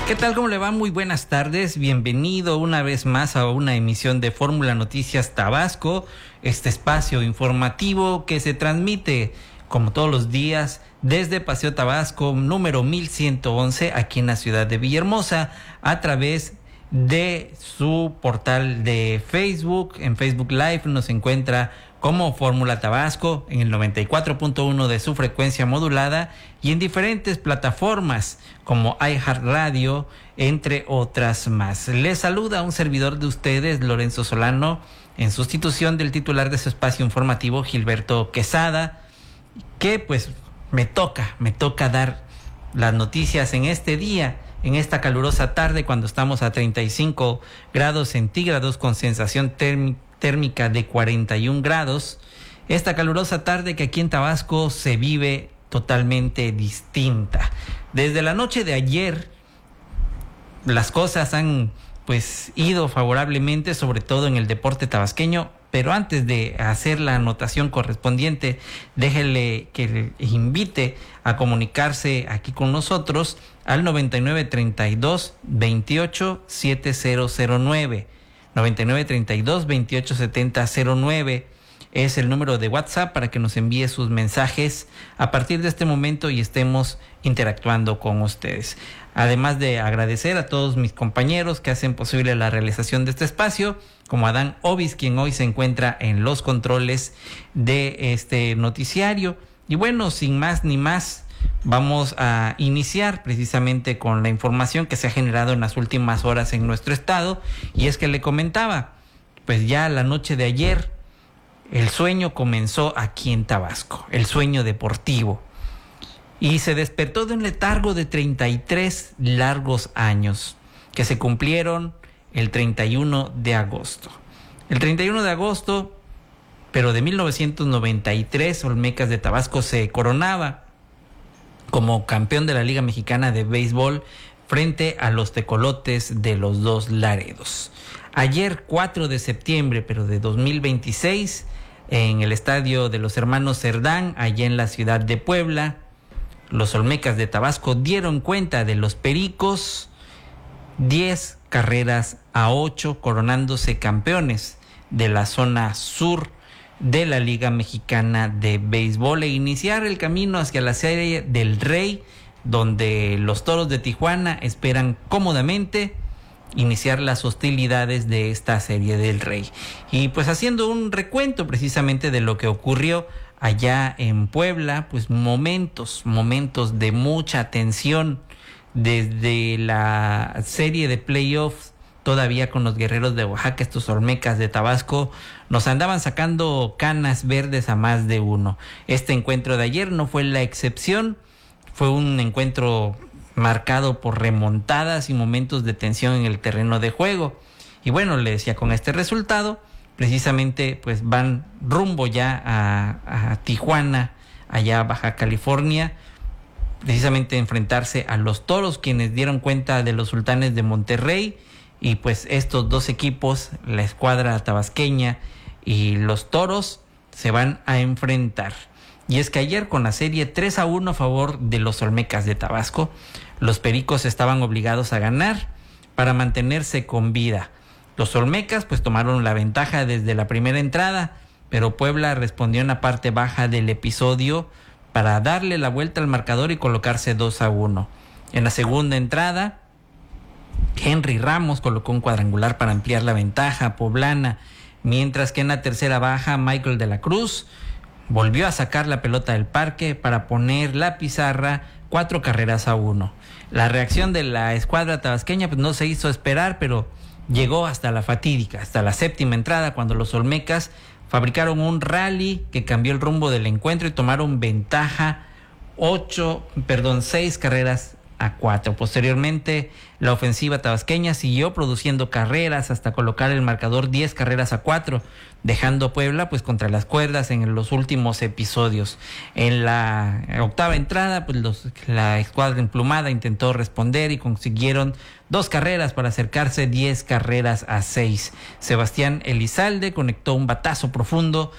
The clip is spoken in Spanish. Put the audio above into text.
¿Qué tal? ¿Cómo le va? Muy buenas tardes. Bienvenido una vez más a una emisión de Fórmula Noticias Tabasco, este espacio informativo que se transmite como todos los días desde Paseo Tabasco número 1111 aquí en la ciudad de Villahermosa a través de su portal de Facebook. En Facebook Live nos encuentra como Fórmula Tabasco en el 94.1 de su frecuencia modulada y en diferentes plataformas como iHeartRadio, entre otras más. Les saluda un servidor de ustedes, Lorenzo Solano, en sustitución del titular de su espacio informativo, Gilberto Quesada, que pues me toca dar las noticias en este día, en esta calurosa tarde, cuando estamos a 35 grados centígrados con sensación térmica de 41 grados. Esta calurosa tarde que aquí en Tabasco se vive totalmente distinta. Desde la noche de ayer, las cosas han pues ido favorablemente, sobre todo en el deporte tabasqueño. Pero antes de hacer la anotación correspondiente, déjele que le invite a comunicarse aquí con nosotros al 9932-287009. 9932-287009 es el número de WhatsApp para que nos envíe sus mensajes a partir de este momento y estemos interactuando con ustedes. Además de agradecer a todos mis compañeros que hacen posible la realización de este espacio, como Adán Ovis, quien hoy se encuentra en los controles de este noticiario. Y bueno, sin más ni más, vamos a iniciar precisamente con la información que se ha generado en las últimas horas en nuestro estado. Y es que le comentaba, pues ya la noche de ayer, el sueño comenzó aquí en Tabasco, el sueño deportivo. Y se despertó de un letargo de 33 largos años que se cumplieron el 31 de agosto. El 31 de agosto, pero de 1993, Olmecas de Tabasco se coronaba como campeón de la Liga Mexicana de Béisbol frente a los Tecolotes de los Dos Laredos. Ayer, 4 de septiembre, pero de 2026, en el estadio de los Hermanos Cerdán, allá en la ciudad de Puebla, los Olmecas de Tabasco dieron cuenta de los Pericos 10 carreras a 8, coronándose campeones de la zona sur de la Liga Mexicana de Béisbol e iniciar el camino hacia la Serie del Rey, donde los Toros de Tijuana esperan cómodamente iniciar las hostilidades de esta Serie del Rey. Y pues haciendo un recuento precisamente de lo que ocurrió allá en Puebla, pues momentos de mucha tensión desde la serie de playoffs, todavía con los Guerreros de Oaxaca. Estos Olmecas de Tabasco nos andaban sacando canas verdes a más de uno. Este encuentro de ayer no fue la excepción, fue un encuentro marcado por remontadas y momentos de tensión en el terreno de juego. Y bueno, le decía, con este resultado, precisamente pues van rumbo ya a Tijuana, allá a Baja California, precisamente enfrentarse a los Toros, quienes dieron cuenta de los Sultanes de Monterrey. Y pues estos dos equipos, la escuadra tabasqueña y los Toros, se van a enfrentar. Y es que ayer, con la serie 3-1 a favor de los Olmecas de Tabasco, los Pericos estaban obligados a ganar para mantenerse con vida. Los Olmecas pues tomaron la ventaja desde la primera entrada, pero Puebla respondió en la parte baja del episodio para darle la vuelta al marcador y colocarse 2-1. En la segunda entrada, Henry Ramos colocó un cuadrangular para ampliar la ventaja poblana, mientras que en la tercera baja, Michael de la Cruz volvió a sacar la pelota del parque para poner la pizarra 4-1. La reacción de la escuadra tabasqueña pues no se hizo esperar, pero llegó hasta la fatídica, hasta la séptima entrada, cuando los Olmecas fabricaron un rally que cambió el rumbo del encuentro y tomaron ventaja 6-4. Posteriormente, la ofensiva tabasqueña siguió produciendo carreras hasta colocar el marcador 10-4, dejando Puebla pues contra las cuerdas en los últimos episodios. En la octava entrada, pues la escuadra emplumada intentó responder y consiguieron 2 carreras para acercarse 10-6. Sebastián Elizalde conectó un batazo profundo